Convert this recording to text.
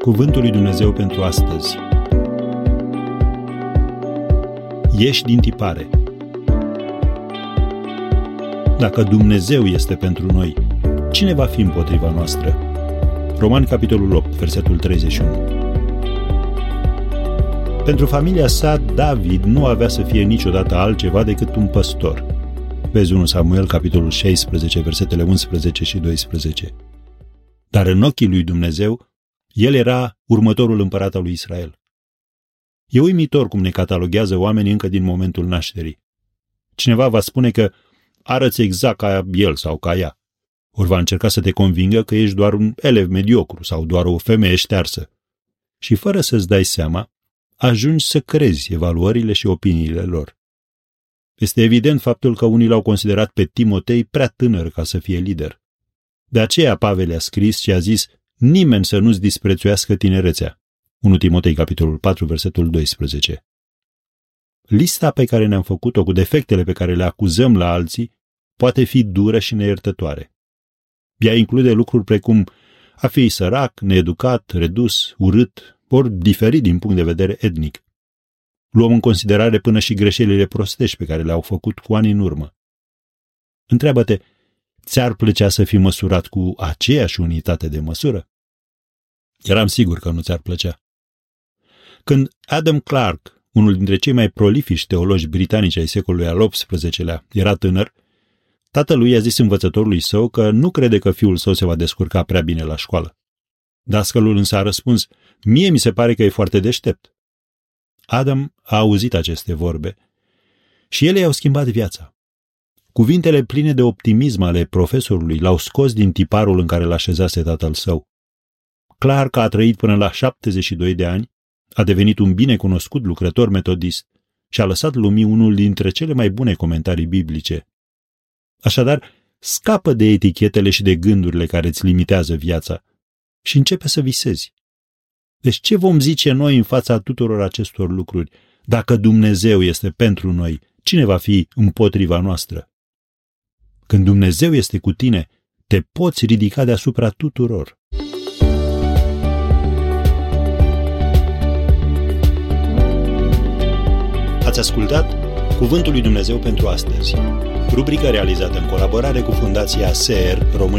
Cuvântul lui Dumnezeu pentru astăzi. Ieși din tipare. Dacă Dumnezeu este pentru noi, cine va fi împotriva noastră? Romani, capitolul 8, versetul 31. Pentru familia sa, David nu avea să fie niciodată altceva decât un păstor. Vezi 1 Samuel, capitolul 16, versetele 11 și 12. Dar în ochii lui Dumnezeu, el era următorul împărat al lui Israel. E uimitor cum ne cataloghează oamenii încă din momentul nașterii. Cineva va spune că arăți exact ca el sau ca ea. Ori va încerca să te convingă că ești doar un elev mediocru sau doar o femeie ștearsă. Și fără să-ți dai seama, ajungi să crezi evaluările și opiniile lor. Este evident faptul că unii l-au considerat pe Timotei prea tânăr ca să fie lider. De aceea Pavel a scris și a zis: nimeni să nu-ți disprețuiască tinerețea. 1 Timotei, capitolul 4, versetul 12. Lista pe care ne-am făcut-o cu defectele pe care le acuzăm la alții poate fi dură și neiertătoare. Ea include lucruri precum a fi sărac, needucat, redus, urât, ori diferit din punct de vedere etnic. Luăm în considerare până și greșelile prostești pe care le-au făcut cu ani în urmă. Întreabă-te, ți-ar plăcea să fii măsurat cu aceeași unitate de măsură? Eram sigur că nu ți-ar plăcea. Când Adam Clarke, unul dintre cei mai prolifici teologi britanici ai secolului al XVIII-lea, era tânăr, tatălui i-a zis învățătorului său că nu crede că fiul său se va descurca prea bine la școală. Dascălul însă a răspuns: mie mi se pare că e foarte deștept. Adam a auzit aceste vorbe și ele i-au schimbat viața. Cuvintele pline de optimism ale profesorului l-au scos din tiparul în care l-așezase tatăl său. Clark a trăit până la 72 de ani, a devenit un binecunoscut lucrător metodist și a lăsat lumii unul dintre cele mai bune comentarii biblice. Așadar, scapă de etichetele și de gândurile care îți limitează viața și începe să visezi. Deci ce vom zice noi în fața tuturor acestor lucruri? Dacă Dumnezeu este pentru noi, cine va fi împotriva noastră? Când Dumnezeu este cu tine, te poți ridica deasupra tuturor. Ați ascultat Cuvântul lui Dumnezeu pentru astăzi, rubrica realizată în colaborare cu Fundația SER România.